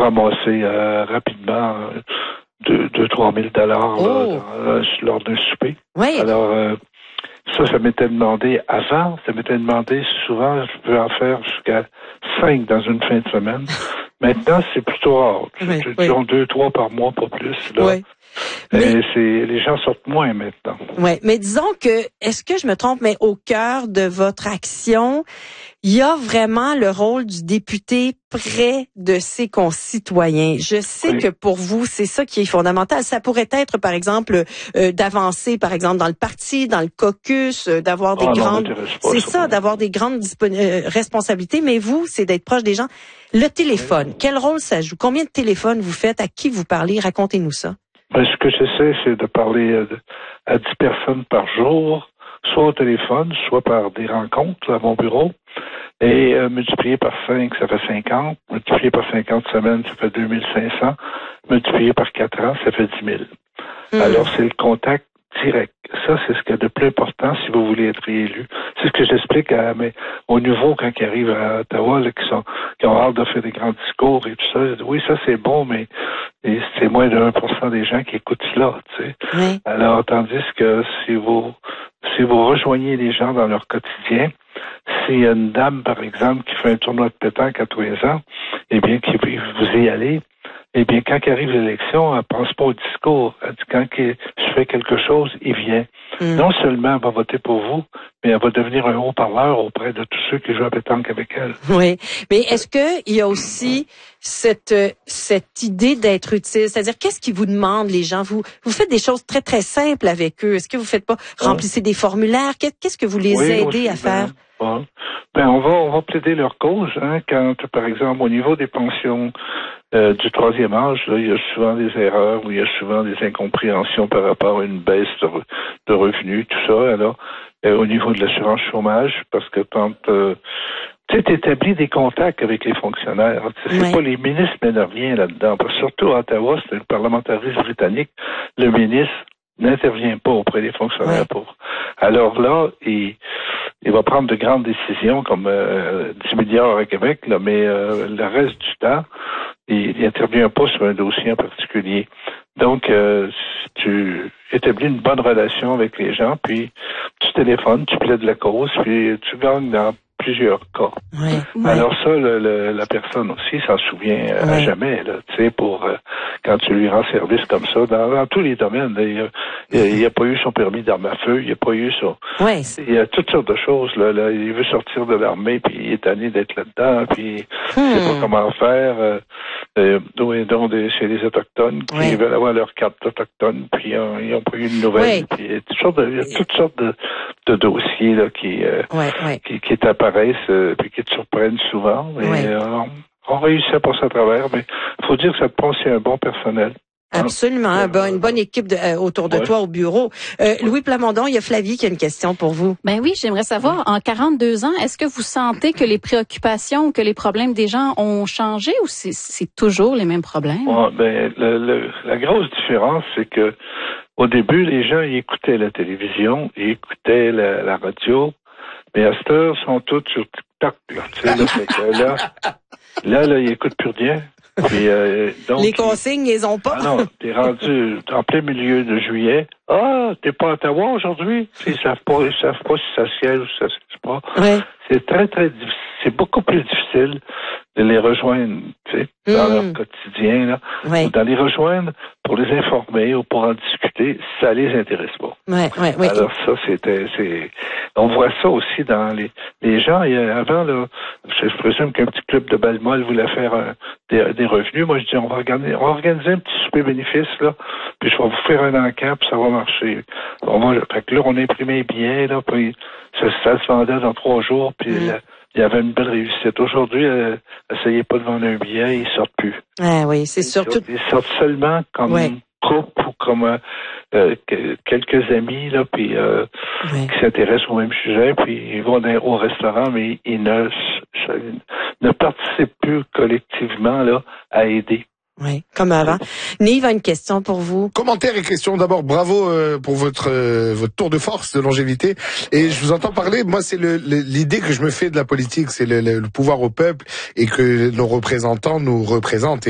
ramasser rapidement 2-3 000 lors d'un souper. Oui. Alors, ça m'était demandé avant. Ça m'était demandé souvent, je peux en faire jusqu'à 5 dans une fin de semaine. Maintenant, c'est plutôt rare. Disons 2-3 par mois, pas plus. Là. Oui. Mais les gens sortent moins maintenant. Ouais, mais disons que, est-ce que je me trompe, mais au cœur de votre action, il y a vraiment le rôle du député près de ses concitoyens. Je sais que pour vous, c'est ça qui est fondamental. Ça pourrait être, par exemple, d'avancer, par exemple, dans le parti, dans le caucus, d'avoir des d'avoir des grandes responsabilités. Mais vous, c'est d'être proche des gens. Le téléphone, quel rôle ça joue? Combien de téléphones vous faites? À qui vous parlez? Racontez-nous ça. Ce que j'essaie, c'est de parler à 10 personnes par jour, soit au téléphone, soit par des rencontres à mon bureau. Et multiplié par 5, ça fait 50. Multiplié par 50 semaines, ça fait 2500. Multiplié par 4 ans, ça fait 10 000. Alors, c'est le contact direct. Ça, c'est ce qu'il y a de plus important si vous voulez être réélu. C'est ce que j'explique au nouveau quand ils arrivent à Ottawa, là, qui ont hâte de faire des grands discours et tout ça. Oui, ça c'est bon, mais c'est moins de 1% des gens qui écoutent cela, tu sais. Oui. Alors, tandis que si vous rejoignez les gens dans leur quotidien, s'il y a une dame, par exemple, qui fait un tournoi de pétanque à tous les ans, eh bien, vous y allez, eh bien, quand arrive l'élection, elle pense pas au discours. Elle dit, quand je fais quelque chose, il vient. Non seulement elle va voter pour vous, mais elle va devenir un haut-parleur auprès de tous ceux qui jouent à pétanque avec elle. Oui. Mais est-ce que il y a aussi cette idée d'être utile? C'est-à-dire, qu'est-ce qu'ils vous demandent, les gens? Vous faites des choses très, très simples avec eux. Est-ce que vous faites pas remplissez des formulaires? Qu'est-ce que vous les aidez à faire? On va plaider leur cause, quand, par exemple, au niveau des pensions du troisième âge, là, il y a souvent des erreurs ou il y a souvent des incompréhensions par rapport à une baisse de revenus, tout ça. Alors, au niveau de l'assurance chômage, parce que quand tu établis des contacts avec les fonctionnaires, c'est pas les ministres mènent rien là-dedans. Parce que surtout à Ottawa, c'est le parlementarisme britannique, le ministre n'intervient pas auprès des fonctionnaires Alors là, il va prendre de grandes décisions comme 10 milliards à Québec, là, mais le reste du temps, il n'intervient pas sur un dossier en particulier. Donc, tu établis une bonne relation avec les gens, puis tu téléphones, tu plaides la cause, puis tu gagnes dans plusieurs cas. Alors ça, la personne aussi s'en souvient à jamais, là, tu sais, pour quand tu lui rends service comme ça, dans tous les domaines. Il n'y a pas eu son permis d'arme à feu, il n'y a pas eu ça. Il y a toutes sortes de choses, là. Il veut sortir de l'armée, puis il est tanné d'être là-dedans, puis il ne sait pas comment faire. Chez les Autochtones qui veulent avoir leur carte d'Autochtone, puis ils n'ont pas eu de nouvelles. Puis il y a toutes sortes de dossiers là, qui apparaissent puis qui te surprennent souvent. On réussit à passer à travers, mais il faut dire que ça te prend aussi un bon personnel. Absolument, une bonne équipe autour de toi au bureau. Louis Plamondon, il y a Flavie qui a une question pour vous. Ben oui, j'aimerais savoir, en 42 ans, est-ce que vous sentez que les préoccupations, que les problèmes des gens ont changé ou c'est toujours les mêmes problèmes? La grosse différence, c'est que au début, les gens ils écoutaient la télévision, ils écoutaient la radio, mais à cette heure, ils sont tous sur TikTok. Là, ils n'écoutent plus rien. Puis, donc, les consignes, ils ont pas. Ah non, t'es rendu en plein milieu de juillet. Ah, t'es pas à Ottawa aujourd'hui? Ils savent pas si ça siège ou si ça siège pas. C'est très, très difficile. C'est beaucoup plus difficile de les rejoindre, tu sais, dans leur quotidien, là. Ou dans les rejoindre pour les informer ou pour en discuter, ça les intéresse pas. Alors ça, on voit ça aussi dans les gens. Avant, là, je présume qu'un petit club de Balmol voulait faire des revenus. Moi, je dis, on va organiser un petit souper bénéfice, là, puis je vais vous faire un encamp, puis ça va marcher. Fait que là, on imprimait les billets, là, puis ça se vendait dans 3 jours, puis il y avait une belle réussite. Aujourd'hui, essayez pas de vendre un billet, ils sortent plus. Oui, c'est surtout. Ils sortent seulement comme couple ou comme quelques amis là, puis qui s'intéressent au même sujet, puis ils vont au restaurant, mais ils ne participent plus collectivement là à aider. Oui, comme avant. Nive a une question pour vous. Commentaire et question. D'abord, bravo pour votre tour de force de longévité. Et je vous entends parler. Moi, c'est l'idée que je me fais de la politique, c'est le pouvoir au peuple et que nos représentants nous représentent.